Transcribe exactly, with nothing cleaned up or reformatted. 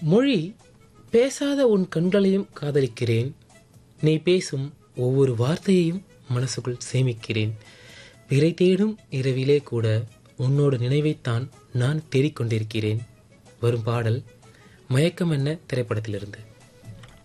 மொழி பேசாத உன் கண்களையும் காதலிக்கிறேன், நீ பேசும் ஒவ்வொரு வார்த்தையையும் மனசுக்குள் சேமிக்கிறேன், பிறை தேடும் இரவிலே கூட உன்னோட நினைவைத்தான் நான் தேடிக்கொண்டிருக்கிறேன். வரும் பாடல் மயக்கம் என்ன திரைப்படத்திலிருந்து.